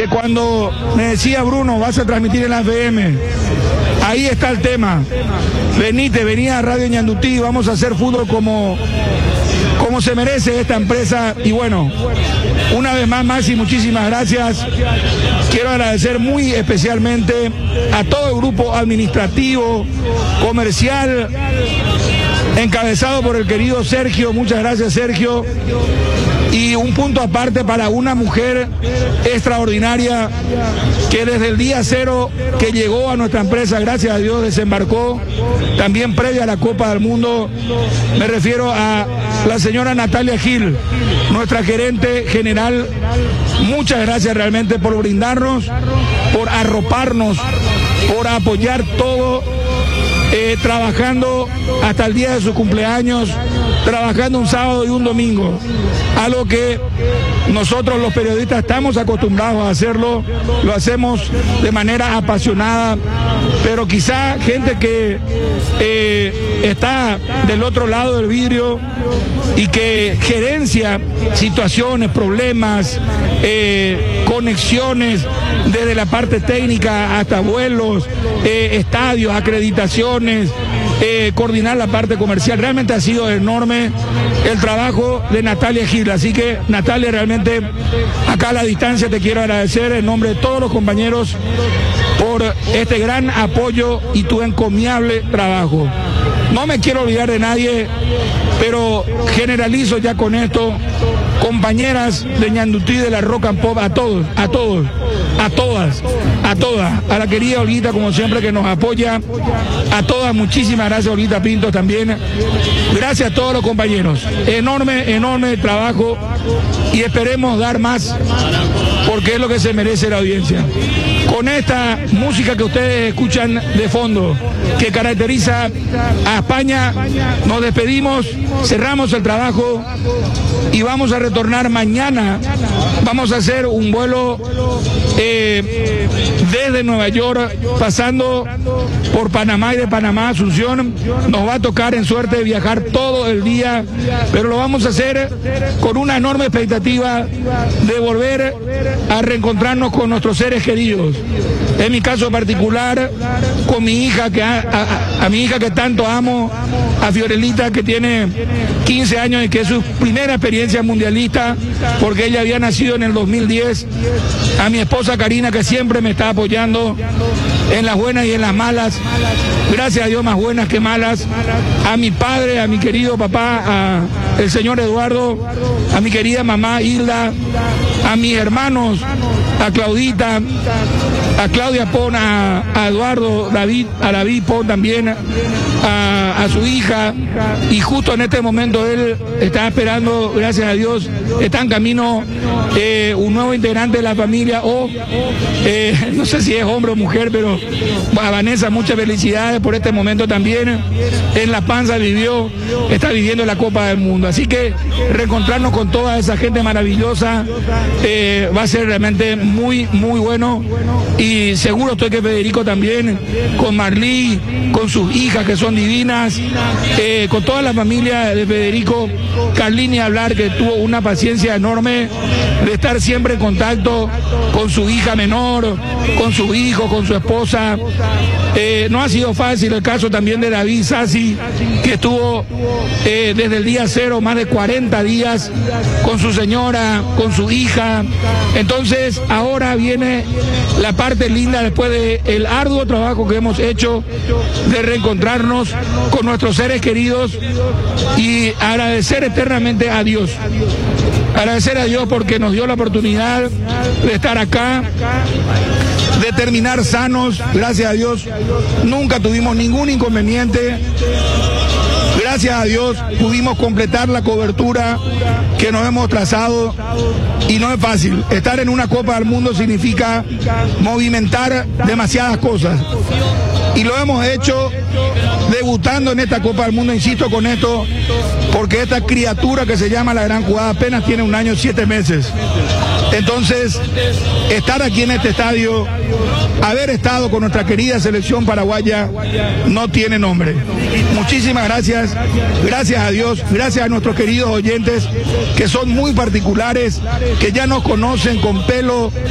que cuando me decía Bruno, vas a transmitir en la FM, ahí está el tema. Vení a Radio Ñandutí, vamos a hacer fútbol como se merece esta empresa. Y bueno, una vez más, Maxi, muchísimas gracias. Quiero agradecer muy especialmente a todo el grupo administrativo, comercial, encabezado por el querido Sergio. Muchas gracias, Sergio. Y un punto aparte para una mujer extraordinaria que desde el día cero que llegó a nuestra empresa, gracias a Dios, desembarcó también previa a la Copa del Mundo. Me refiero a la señora Natalia Gil, nuestra gerente general. Muchas gracias realmente por brindarnos, por arroparnos, por apoyar todo, trabajando hasta el día de su cumpleaños, trabajando un sábado y un domingo, algo que nosotros los periodistas estamos acostumbrados a hacerlo, lo hacemos de manera apasionada, pero quizá gente que está del otro lado del vidrio y que gerencia situaciones, problemas, conexiones, desde la parte técnica hasta vuelos, estadios, acreditaciones, coordinar la parte comercial. Realmente ha sido enorme el trabajo de Natalia Gil. Así que, Natalia, realmente acá a la distancia te quiero agradecer en nombre de todos los compañeros por este gran apoyo y tu encomiable trabajo. No me quiero olvidar de nadie, pero generalizo ya con esto. Compañeras de Ñandutí, de la Rock and Pop, a todos, a todas, a la querida Olguita, como siempre, que nos apoya, a todas, muchísimas gracias, Olguita Pinto también, gracias a todos los compañeros, enorme trabajo, y esperemos dar más, porque es lo que se merece la audiencia. Con esta música que ustedes escuchan de fondo, que caracteriza a España, nos despedimos, cerramos el trabajo y vamos a retornar mañana. Vamos a hacer un vuelo desde Nueva York, pasando por Panamá, y de Panamá a Asunción. Nos va a tocar en suerte de viajar todo el día, pero lo vamos a hacer con una enorme expectativa de volver a reencontrarnos con nuestros seres queridos. En mi caso particular, con mi hija, a mi hija que tanto amo, a Fiorelita, que tiene 15 años y que es su primera experiencia mundialista, porque ella había nacido en el 2010, a mi esposa Karina, que siempre me está apoyando en las buenas y en las malas, gracias a Dios, más buenas que malas, a mi padre, a mi querido papá, el señor Eduardo, a mi querida mamá Hilda, a mis hermanos, a Claudita, a Claudia Pon, a Eduardo, a David Pon también, a su hija, y justo en este momento él está esperando, gracias a Dios, está en camino un nuevo integrante de la familia, no sé si es hombre o mujer, pero a Vanessa, muchas felicidades por este momento también. En La Panza está viviendo la Copa del Mundo, así que reencontrarnos con toda esa gente maravillosa va a ser realmente muy bueno, y seguro estoy que Federico también, con Marlí, con sus hijas que son divinas, con toda la familia de Federico, Carlini hablar, que tuvo una paciencia enorme de estar siempre en contacto con su hija menor, con su hijo, con su esposa. No ha sido fácil el caso también de David Sassi, que estuvo desde el día cero más de 40 días con su señora, con su hija. Entonces ahora viene la parte linda, después del arduo trabajo que hemos hecho de reencontrarnos con nuestros seres queridos, y agradecer eternamente a Dios. Agradecer a Dios porque nos dio la oportunidad de estar acá, de terminar sanos, gracias a Dios. Nunca tuvimos ningún inconveniente. Gracias a Dios pudimos completar la cobertura que nos hemos trazado, y no es fácil. Estar en una Copa del Mundo significa movimentar demasiadas cosas, y lo hemos hecho debutando en esta Copa del Mundo, insisto con esto, porque esta criatura que se llama la Gran Jugada apenas tiene 1 año y 7 meses. Entonces, estar aquí en este estadio, haber estado con nuestra querida selección paraguaya, no tiene nombre. Muchísimas gracias, gracias a Dios, gracias a nuestros queridos oyentes, que son muy particulares, que ya nos conocen con pelo